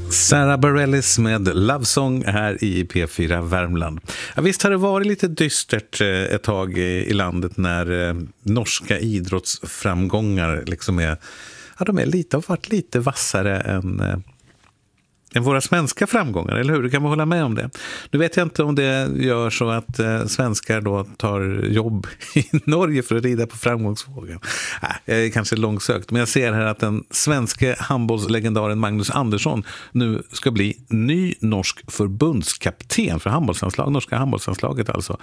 Sarah Bareilles med Love Song här i P4 Värmland. Ja, visst har det varit lite dystert ett tag i landet när norska idrottsframgångar liksom är, ja, de är lite, har varit lite vassare än våra svenska framgångar, eller hur? Du kan väl hålla med om det. Nu vet jag inte om det gör så att svenskar då tar jobb i Norge för att rida på framgångsvågen. Kanske långsökt, men jag ser här att den svenska handbollslegendaren Magnus Andersson nu ska bli ny norsk förbundskapten för handbollslandslag, norska handbollslandslaget alltså.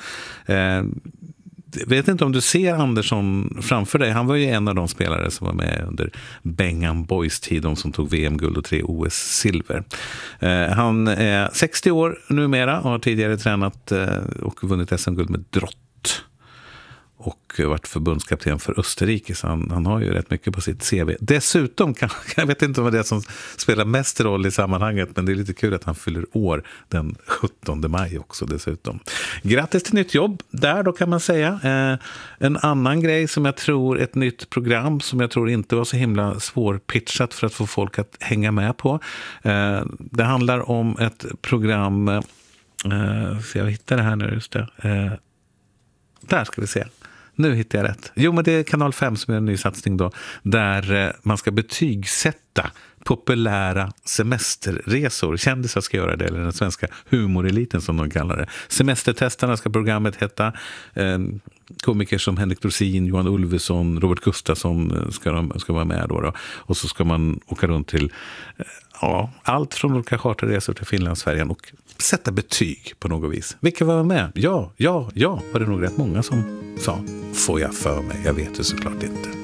Vet inte om du ser Andersson framför dig. Han var ju en av de spelare som var med under Bengan Boys tid, de som tog VM-guld och 3 OS-silver. Han är 60 år numera och har tidigare tränat och vunnit SM-guld med drott. Och varit förbundskapten för Österrike, så han har ju rätt mycket på sitt CV. Dessutom, jag vet inte om det är det som spelar mest roll i sammanhanget, men det är lite kul att han fyller år den 17 maj också dessutom. Grattis till nytt jobb där då, kan man säga. En annan grej som jag tror, ett nytt program som jag tror inte var så himla svårpitchat för att få folk att hänga med på. Det handlar om ett program, så jag hittar det här nu just det. Där ska vi se. Nu hittar jag rätt. Jo, men det är Kanal 5 som är en ny satsning då, där man ska betygsätta populära semesterresor. Kändisar ska göra det, eller den svenska humoreliten som de kallar det. Semestertestarna ska programmet heta. Komiker som Henrik Dorsin, Johan Ulveson, Robert Gustafsson ska vara med då. Och så ska man åka runt till allt från olika charterresor till Finlandsfärjan och sätta betyg på något vis. Vilka var med? Ja, var det nog rätt många som sa. Får jag för mig? Jag vet det såklart inte.